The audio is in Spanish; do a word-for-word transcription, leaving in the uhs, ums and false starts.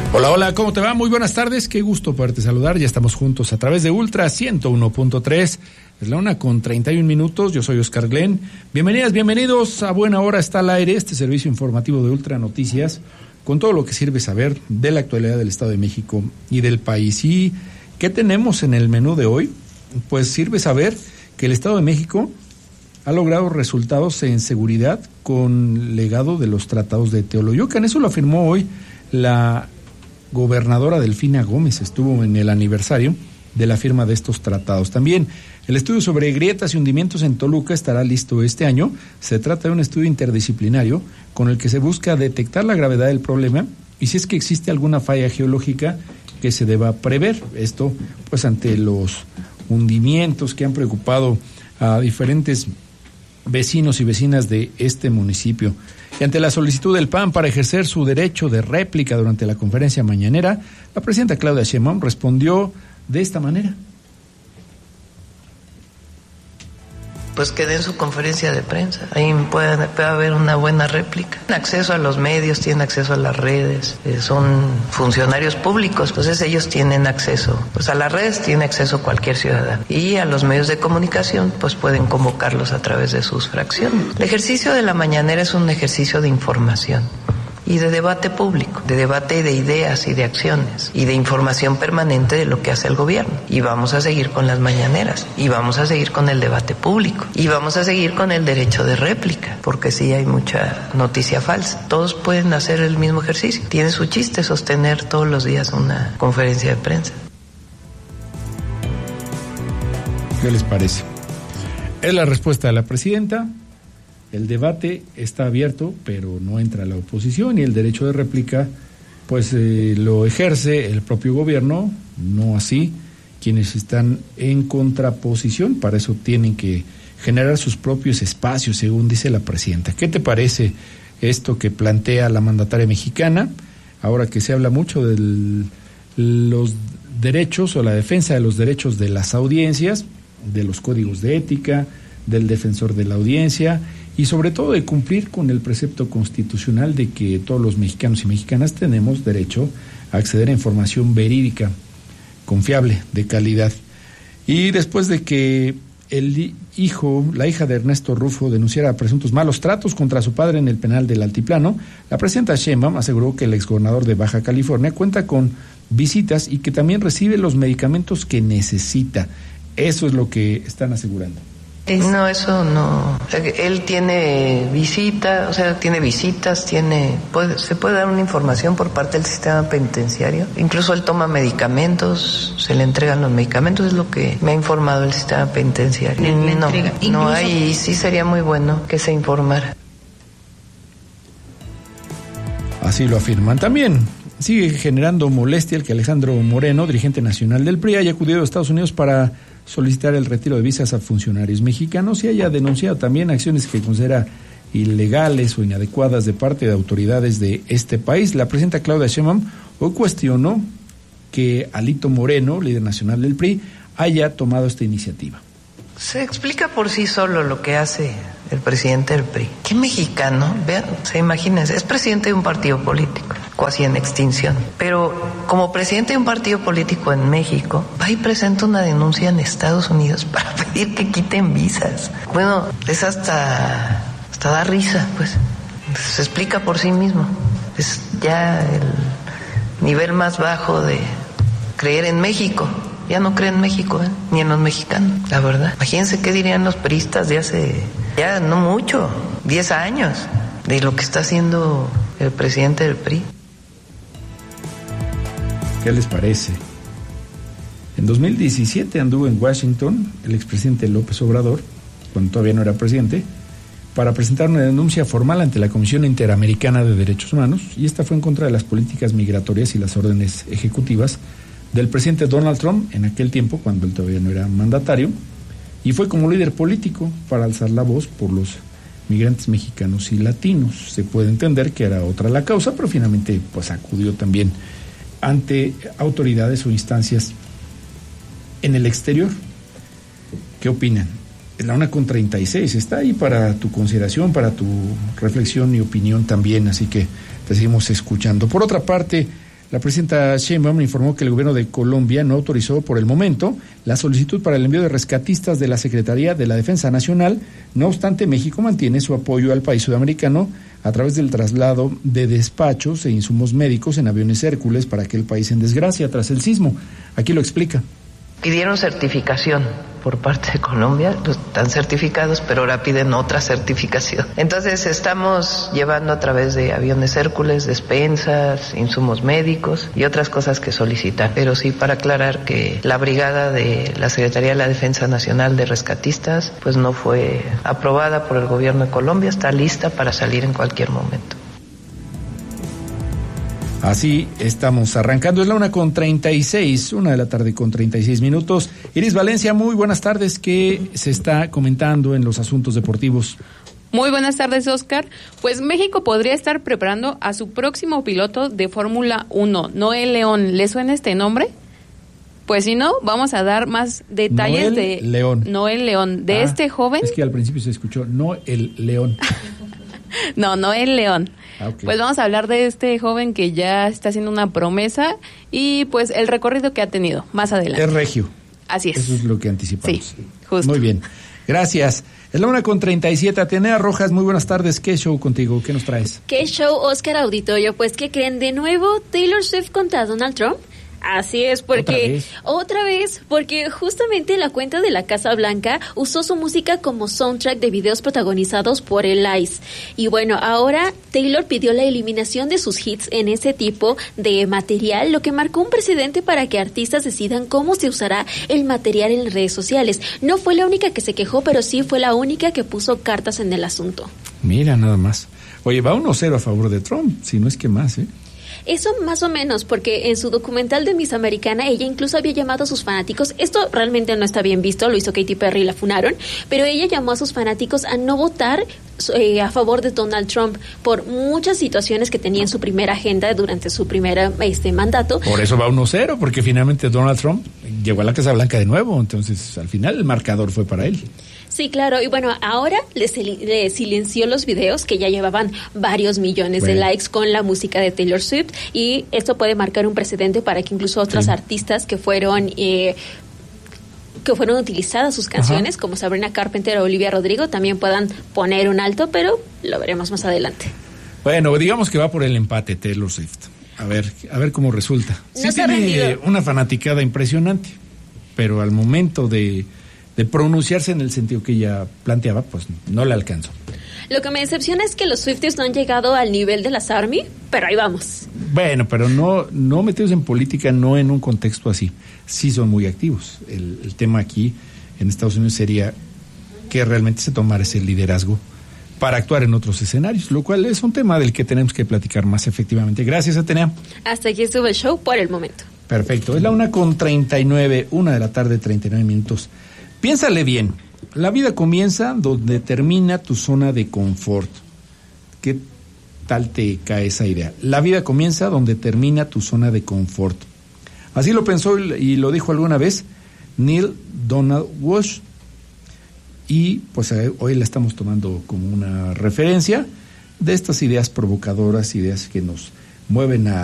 Hola, hola, ¿cómo te va? Muy buenas tardes, qué gusto poderte saludar. Ya estamos juntos a través de Ultra ciento uno punto tres. Es la una con treinta y un minutos, yo soy Oscar Glenn. Bienvenidas, bienvenidos a Buena Hora está al aire, este servicio informativo de Ultra Noticias, con todo lo que sirve saber de la actualidad del Estado de México y del país. ¿Y qué tenemos en el menú de hoy? Pues sirve saber que el Estado de México ha logrado resultados en seguridad con legado de los tratados de Teoloyocan. Eso lo afirmó hoy la gobernadora Delfina Gómez, estuvo en el aniversario de la firma de estos tratados. También el estudio sobre grietas y hundimientos en Toluca estará listo este año. Se trata de un estudio interdisciplinario con el que se busca detectar la gravedad del problema y si es que existe alguna falla geológica que se deba prever. Esto pues ante los hundimientos que han preocupado a diferentes vecinos y vecinas de este municipio. Y ante la solicitud del P A N para ejercer su derecho de réplica durante la conferencia mañanera, la presidenta Claudia Sheinbaum respondió de esta manera. Pues que den su conferencia de prensa, ahí puede, puede haber una buena réplica. Tienen acceso a los medios, tienen acceso a las redes, eh, son funcionarios públicos, entonces ellos tienen acceso, pues a las redes tiene acceso cualquier ciudadano. Y a los medios de comunicación, pues pueden convocarlos a través de sus fracciones. El ejercicio de la mañanera es un ejercicio de información y de debate público, de debate de ideas y de acciones y de información permanente de lo que hace el gobierno. Y vamos a seguir con las mañaneras, y vamos a seguir con el debate público, y vamos a seguir con el derecho de réplica, porque sí hay mucha noticia falsa. Todos pueden hacer el mismo ejercicio. Tiene su chiste sostener todos los días una conferencia de prensa. ¿Qué les parece? Es la respuesta de la presidenta. El debate está abierto, pero no entra la oposición, y el derecho de réplica pues eh, lo ejerce el propio gobierno, no así quienes están en contraposición. Para eso tienen que generar sus propios espacios, según dice la presidenta. ¿Qué te parece esto que plantea la mandataria mexicana, ahora que se habla mucho de los derechos o la defensa de los derechos de las audiencias, de los códigos de ética, del defensor de la audiencia, y sobre todo de cumplir con el precepto constitucional de que todos los mexicanos y mexicanas tenemos derecho a acceder a información verídica, confiable, de calidad? Y después de que el hijo, la hija de Ernesto Rufo denunciara presuntos malos tratos contra su padre en el penal del Altiplano, la presidenta Sheinbaum aseguró que el exgobernador de Baja California cuenta con visitas y que también recibe los medicamentos que necesita. Eso es lo que están asegurando. No, eso no. Él tiene visita, o sea, tiene visitas, tiene, puede, se puede dar una información por parte del sistema penitenciario. Incluso él toma medicamentos, se le entregan los medicamentos, es lo que me ha informado el sistema penitenciario. Le, le no, Incluso... no hay, y sí sería muy bueno que se informara. Así lo afirman. También sigue generando molestia el que Alejandro Moreno, dirigente nacional del P R I, haya acudido a Estados Unidos para solicitar el retiro de visas a funcionarios mexicanos y haya denunciado también acciones que considera ilegales o inadecuadas de parte de autoridades de este país. La presidenta Claudia Sheinbaum hoy cuestionó que Alito Moreno, líder nacional del P R I, haya tomado esta iniciativa. Se explica por sí solo lo que hace el presidente del P R I. ¿Qué mexicano? Vean, se imagínense, es presidente de un partido político, casi en extinción. Pero como presidente de un partido político en México, va y presenta una denuncia en Estados Unidos para pedir que quiten visas. Bueno, es hasta, hasta da risa, pues. Se explica por sí mismo. Es ya el nivel más bajo de creer en México. Ya no creen en México, ¿eh? Ni en los mexicanos, la verdad. Imagínense qué dirían los priistas de hace, ya no mucho, diez años, de lo que está haciendo el presidente del P R I. ¿Qué les parece? En dos mil diecisiete anduvo en Washington el expresidente López Obrador, cuando todavía no era presidente, para presentar una denuncia formal ante la Comisión Interamericana de Derechos Humanos, y esta fue en contra de las políticas migratorias y las órdenes ejecutivas del presidente Donald Trump en aquel tiempo, cuando él todavía no era mandatario, y fue como líder político para alzar la voz por los migrantes mexicanos y latinos. Se puede entender que era otra la causa, pero finalmente pues acudió también ante autoridades o instancias en el exterior. ¿Qué opinan? Es la una con treinta y seis, está ahí para tu consideración, para tu reflexión y opinión también, así que te seguimos escuchando. Por otra parte, La presidenta Sheinbaum informó que el gobierno de Colombia no autorizó por el momento la solicitud para el envío de rescatistas de la Secretaría de la Defensa Nacional. No obstante, México mantiene su apoyo al país sudamericano a través del traslado de despachos e insumos médicos en aviones Hércules para aquel país en desgracia tras el sismo. Aquí lo explica. Pidieron certificación por parte de Colombia, están certificados, pero ahora piden otra certificación. Entonces estamos llevando a través de aviones Hércules, despensas, insumos médicos y otras cosas que solicitan. Pero sí, para aclarar que la brigada de la Secretaría de la Defensa Nacional de Rescatistas pues no fue aprobada por el gobierno de Colombia, está lista para salir en cualquier momento. Así estamos arrancando, es la una con treinta y seis, una de la tarde con treinta y seis minutos. Iris Valencia, muy buenas tardes. ¿Qué se está comentando en los asuntos deportivos? Muy buenas tardes, Oscar. Pues México podría estar preparando a su próximo piloto de Fórmula uno, Noel León. ¿Le suena este nombre? Pues si no, vamos a dar más detalles Noel de León. Noel León, de ah, este joven. Es que al principio se escuchó no el León. No, Noel León. Ah, okay. Pues vamos a hablar de este joven que ya está haciendo una promesa y pues el recorrido que ha tenido más adelante. Es regio. Así es. Eso es lo que anticipamos. Sí, justo. Muy bien. Gracias. Es la una con treinta y siete. Atenea Rojas, muy buenas tardes. ¿Qué show contigo? ¿Qué nos traes? ¿Qué show, Oscar Auditorio? Pues, ¿qué creen? De nuevo, Taylor Swift contra Donald Trump. Así es, porque ¿Otra vez? otra vez, porque justamente la cuenta de la Casa Blanca usó su música como soundtrack de videos protagonizados por el ICE. Y bueno, ahora Taylor pidió la eliminación de sus hits en ese tipo de material, lo que marcó un precedente para que artistas decidan cómo se usará el material en redes sociales. No fue la única que se quejó, pero sí fue la única que puso cartas en el asunto. Mira, nada más. Oye, va uno cero a favor de Trump, si no es que más, ¿eh? Eso más o menos, porque en su documental de Miss Americana ella incluso había llamado a sus fanáticos, esto realmente no está bien visto, lo hizo Katy Perry y la funaron, pero ella llamó a sus fanáticos a no votar eh, a favor de Donald Trump por muchas situaciones que tenía en su primera agenda durante su primer este, mandato. Por eso va uno cero, porque finalmente Donald Trump llegó a la Casa Blanca de nuevo, entonces al final el marcador fue para él. Sí, claro, y bueno, ahora le, le silenció los videos que ya llevaban varios millones bueno. de likes con la música de Taylor Swift, y esto puede marcar un precedente para que incluso otros sí. artistas que fueron eh, que fueron utilizadas sus canciones, Ajá. como Sabrina Carpenter o Olivia Rodrigo, también puedan poner un alto, pero lo veremos más adelante. Bueno, digamos que va por el empate Taylor Swift. A ver, a ver cómo resulta. Sí no tiene una fanaticada impresionante, pero al momento de de pronunciarse en el sentido que ella planteaba, pues no le alcanzó. Lo que me decepciona es que los Swifties no han llegado al nivel de las ARMY, pero ahí vamos. Bueno, pero no, no metidos en política, no en un contexto así. Sí son muy activos. El, el tema aquí en Estados Unidos sería que realmente se tomara ese liderazgo para actuar en otros escenarios, lo cual es un tema del que tenemos que platicar más efectivamente. Gracias, Atenea. Hasta aquí estuvo el show por el momento. Perfecto. Es la una con treinta y nueve, una de la tarde, treinta y nueve minutos. Piénsale bien, la vida comienza donde termina tu zona de confort. ¿Qué tal te cae esa idea? La vida comienza donde termina tu zona de confort. Así lo pensó y lo dijo alguna vez Neil Donald Walsh. Y pues hoy la estamos tomando como una referencia de estas ideas provocadoras, ideas que nos mueven a